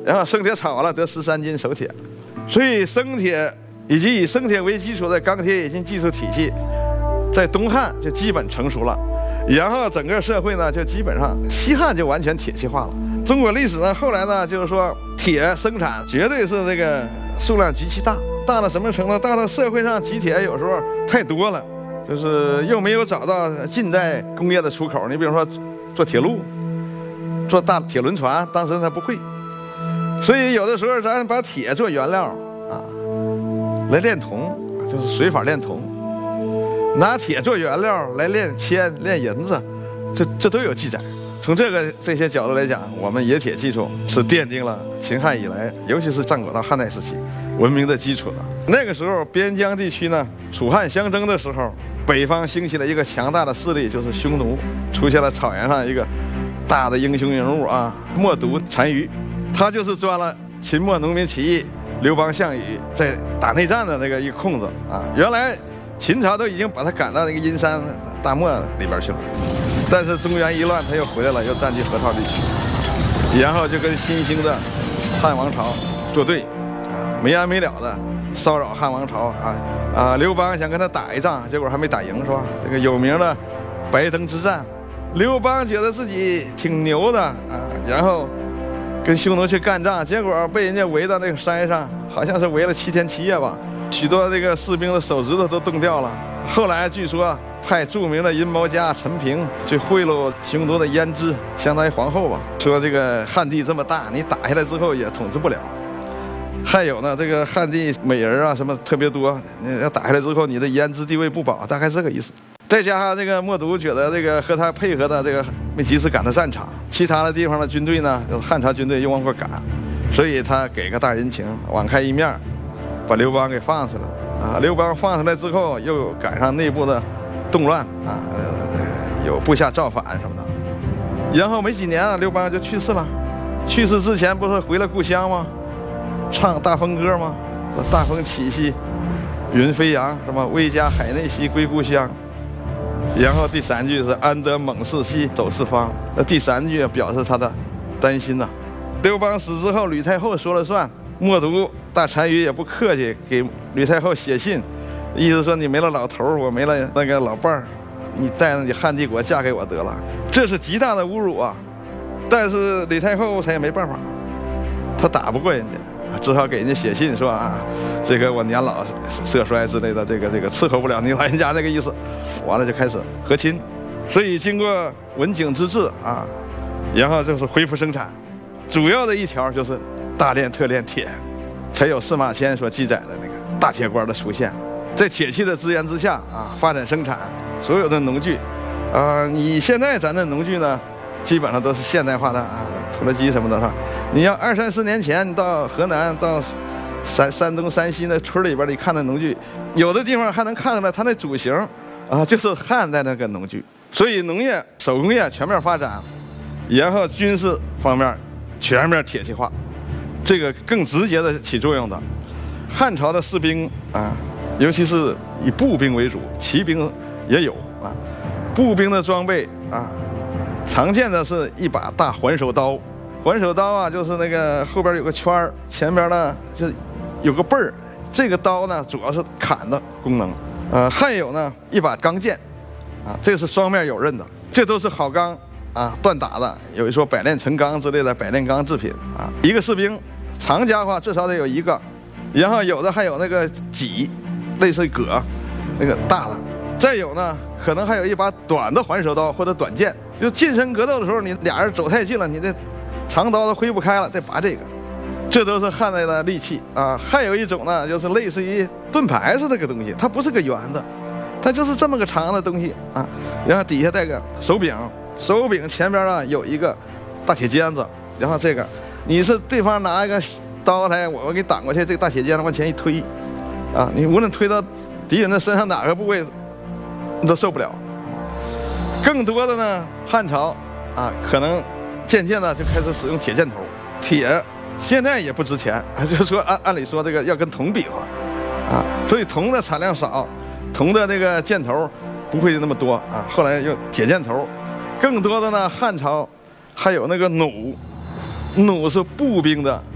然后生铁炒完了得13斤熟铁。所以生铁以及以生铁为基础的钢铁冶金技术体系，在东汉就基本成熟了。然后整个社会呢，就基本上西汉就完全铁器化了。中国历史呢，后来呢，就是说铁生产绝对是这个数量极其大，大到什么程度？大到社会上积铁有时候太多了，就是又没有找到近代工业的出口。你比如说做铁路、做大铁轮船，当时他不会，所以有的时候咱把铁做原料啊，来炼铜，就是水法炼铜。拿铁做原料来炼铅、炼银子，这都有记载。从这些角度来讲，我们冶铁技术是奠定了秦汉以来，尤其是战国到汉代时期文明的基础的。那个时候，边疆地区呢，楚汉相争的时候，北方兴起了一个强大的势力，就是匈奴，出现了草原上一个大的英雄人物啊，冒顿单于，他就是钻了秦末农民起义刘邦、项羽在打内战的那个一个空子啊，原来。秦朝都已经把他赶到那个阴山大漠里边去了，但是中原一乱，他又回来了，又占据河套地区，然后就跟新兴的汉王朝作对，没完没了的骚扰汉王朝刘邦想跟他打一仗，结果还没打赢，是吧？这个有名的白登之战，刘邦觉得自己挺牛的然后跟匈奴去干仗，结果被人家围到那个山上，好像是围了7天7夜吧。许多这个士兵的手指头都冻掉了。后来据说派著名的阴谋家陈平去贿赂匈奴的胭脂，相当于皇后吧，说这个汉地这么大，你打下来之后也统治不了。还有呢，这个汉地美人啊什么特别多，你要打下来之后，你的胭脂地位不保，大概这个意思。再加上这个冒顿觉得这个和他配合的这个没及时赶到战场，其他的地方的军队呢，汉朝军队又往过赶，所以他给个大人情，网开一面。把刘邦给放出来了刘邦放出来之后，又赶上内部的动乱有部下造反什么的。然后没几年刘邦就去世了。去世之前不是回了故乡吗？唱大风歌吗？大风起兮云飞扬，什么威加海内兮归故乡。然后第3句是安得猛士兮走四方。那第3句表示他的担心呐。刘邦死之后，吕太后说了算。冒顿大单于也不客气，给吕太后写信，意思说你没了老头儿，我没了那个老伴儿，你带着你汉帝国嫁给我得了，这是极大的侮辱啊！但是吕太后她也没办法，她打不过人家，只好给人家写信说这个我年老色衰之类的，这个伺候不了你老人家这个意思，完了就开始和亲。所以经过文景之治然后就是恢复生产，主要的一条就是大炼特炼铁，才有司马迁所记载的那个大铁罐的出现。在铁器的资源之下发展生产所有的农具你现在咱的农具呢，基本上都是现代化的拖拉机什么的哈。你要20-30年前，你到河南、到山东、山西那村里边，你看那农具，有的地方还能看出来它那主型就是汉代那个农具。所以农业、手工业全面发展，然后军事方面全面铁器化。这个更直接的起作用的，汉朝的士兵尤其是以步兵为主，骑兵也有步兵的装备常见的是一把大环手刀，环手刀就是那个后边有个圈儿，前边呢就有个背儿，这个刀呢主要是砍的功能还有呢一把钢剑这是双面有刃的，这都是好钢锻打的，有一说百炼成钢之类的百炼钢制品一个士兵长家伙至少得有1个，然后有的还有那个戟，类似于戈，那个大的。再有呢，可能还有一把短的环手刀或者短剑。就近身格斗的时候，你俩人走太近了，你这长刀都挥不开了，再拔这个。这都是汉代的利器还有一种呢，就是类似于盾牌似的个东西，它不是个圆的，它就是这么个长的东西然后底下带个手柄，手柄前边有一个大铁尖子，然后这个。你是对方拿一个刀来，我给你挡过去，这个大铁尖子往前一推你无论推到敌人的身上哪个部位你都受不了。更多的呢，汉朝可能渐渐的就开始使用铁箭头。铁现在也不值钱就是说按理说这个要跟铜比划所以铜的产量少，铜的这个箭头不会那么多后来用铁箭头。更多的呢，汉朝还有那个弩是步兵的